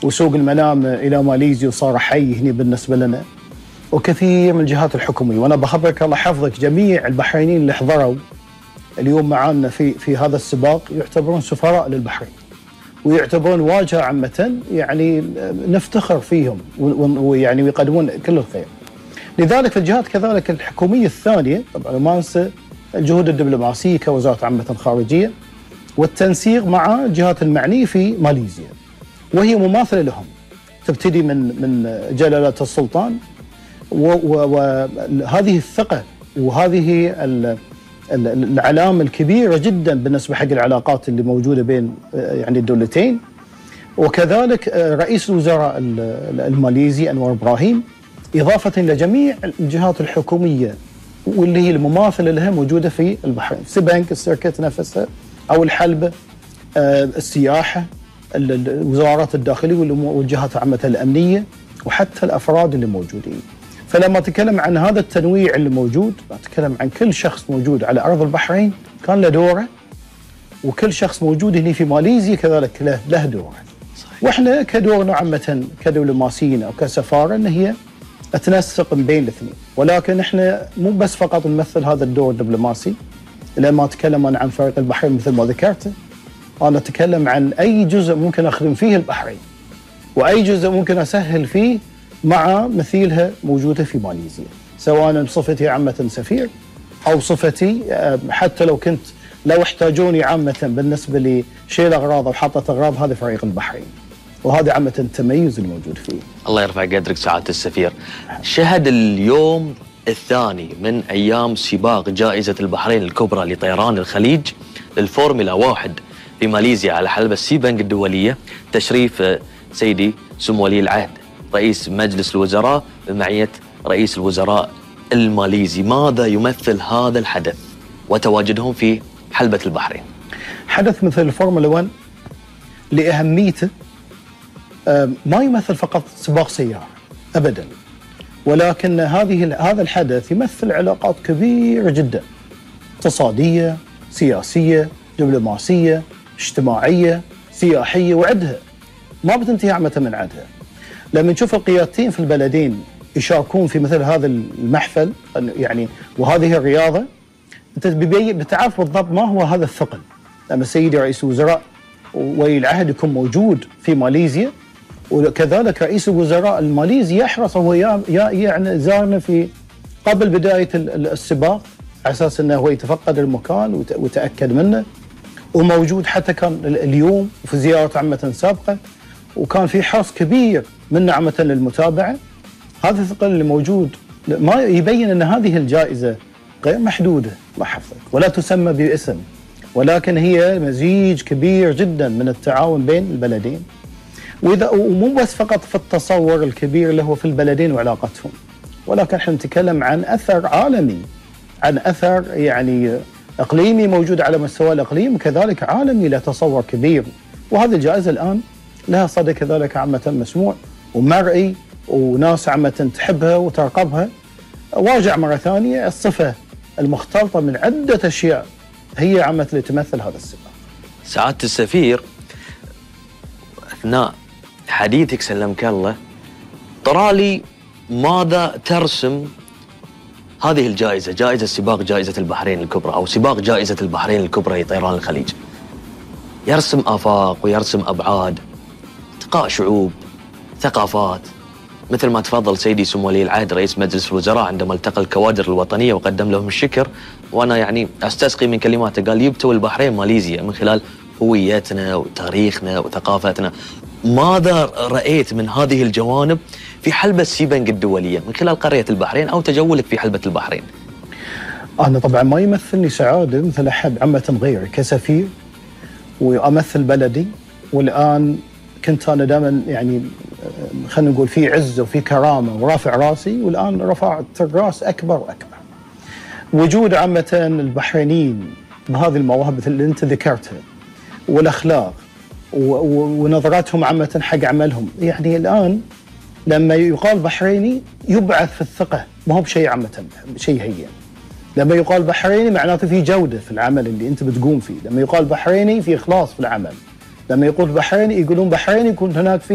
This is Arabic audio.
وسوق المنام إلى ماليزيا وصار حي هنا بالنسبة لنا، وكثير من الجهات الحكومية. وأنا بخبرك الله حفظك جميع البحرينيين اللي حضروا اليوم معانا في هذا السباق يعتبرون سفراء للبحرين، ويعتبرون واجهة عامة يعني نفتخر فيهم، ويعني ويقدمون كل الخير. لذلك في الجهات كذلك الحكومية الثانية طبعا ما ننسى الجهود الدبلوماسية كوزارة عامة خارجية والتنسيق مع الجهات المعنية في ماليزيا، وهي مماثلة لهم، تبتدي من جلالة السلطان، وهذه الثقة وهذه العلامة الكبيرة جدا بالنسبة حق العلاقات اللي موجودة بين يعني الدولتين. وكذلك رئيس الوزراء الماليزي أنور إبراهيم، إضافة إلى جميع الجهات الحكومية واللي هي المماثلة لها موجودة في البحرين، سبنك، السيركت نفسها أو الحلبة، السياحة، الوزارات الداخلية والجهات عامة الأمنية، وحتى الأفراد اللي موجودين. فلما أتكلم عن هذا التنويع اللي موجود، أتكلم عن كل شخص موجود على أرض البحرين كان له دوره، وكل شخص موجود هنا في ماليزيا كذلك له دوره. وإحنا كدورنا عامة كدبلوماسيين أو كسفارة إن هي تنسق بين الاثنين، ولكن إحنا مو بس فقط نمثل هذا الدور الدبلوماسي. لما أتكلم أنا عن فريق البحرين مثل ما ذكرت، أنا أتكلم عن أي جزء ممكن أخدم فيه البحرين، وأي جزء ممكن أسهل فيه مع مثيلها موجودة في ماليزيا، سواء بصفتي عامة سفير أو صفتي حتى لو احتاجوني عامة بالنسبة لشيل أغراض أو حطة أغراض، هذا فريق البحرين، وهذا عامة التميز الموجود فيه. الله يرفع قدرك سعادة السفير. شهد اليوم الثاني من أيام سباق جائزة البحرين الكبرى لطيران الخليج للفورمولا 1 في ماليزيا على حلبة سيبنج الدولية تشريف سيدي سمو ولي العهد رئيس مجلس الوزراء بمعية رئيس الوزراء الماليزي. ماذا يمثل هذا الحدث وتواجدهم في حلبة البحرين؟ حدث مثل الفورمولا 1 لأهميته ما يمثل فقط سباق سيارة أبدا، ولكن هذا الحدث يمثل علاقات كبيرة جدا، اقتصادية، سياسية، دبلوماسية، اجتماعية، سياحية، وعدها ما بتنتهي عامة من عدها. لما نشوف القيادتين في البلدين يشاركون في مثل هذا المحفل يعني وهذه الرياضة، انت بتعرف بالضبط ما هو هذا الثقل. لما سيدي رئيس الوزراء ولي العهد يكون موجود في ماليزيا، وكذلك رئيس الوزراء الماليزي يحرص، هو يعني زارنا في قبل بداية السباق على أساس أنه هو يتفقد المكان وتأكد منه، وموجود حتى كان اليوم في زيارة عامة سابقة، وكان في حرص كبير منا عامة للمتابعة. هذا الثقل اللي موجود ما يبين أن هذه الجائزة غير محدودة ما حفظك ولا تسمى باسم، ولكن هي مزيج كبير جدا من التعاون بين البلدين، ومو بس فقط في التصور الكبير اللي هو في البلدين وعلاقتهم، ولكن احنا نتكلم عن أثر عالمي، عن أثر يعني إقليمي موجود على مستوى الإقليم، وكذلك عالمي له تصور كبير. وهذه الجائزة الآن لها صدى كذلك عامة مسموع ومرئي، وناس عامة تحبها وترقبها. واجع مرة ثانية الصفة المختلطة من عدة أشياء هي عامة اللي تمثل هذا السباق. سعادة السفير، أثناء حديثك سلمك الله طرالي ماذا ترسم هذه الجائزة، جائزة سباق جائزة البحرين الكبرى أو سباق جائزة البحرين الكبرى لطيران الخليج؟ يرسم آفاق ويرسم أبعاد، التقاء شعوب، ثقافات، مثل ما تفضل سيدي سمو ولي العهد رئيس مجلس الوزراء عندما التقى الكوادر الوطنية وقدم لهم الشكر، وأنا يعني أستسقي من كلماته، قال يبتوي البحرين ماليزيا من خلال هويتنا وتاريخنا وثقافتنا. ماذا رأيت من هذه الجوانب في حلبة سيبنج الدولية من خلال قرية البحرين أو تجولك في حلبة البحرين؟ أنا طبعا ما يمثلني سعادة مثل أحد عامة غيري كسفير، وأمثل بلدي، والآن كنت أنا دائما يعني خلينا نقول في عزة وفي كرامة ورافع راسي، والآن رفعت الراس أكبر وأكبر. وجود عامة البحرينيين بهذه المواهب اللي أنت ذكرتها والأخلاق ونظراتهم عامة حق عملهم، يعني الآن لما يقال بحريني يبعث في الثقة، ما هو بشيء عامة شيء هين. لما يقال بحريني معناته في جودة في العمل اللي أنت بتقوم فيه، لما يقال بحريني في إخلاص في العمل، لما يقول بحريني يقولون بحريني يكون هناك في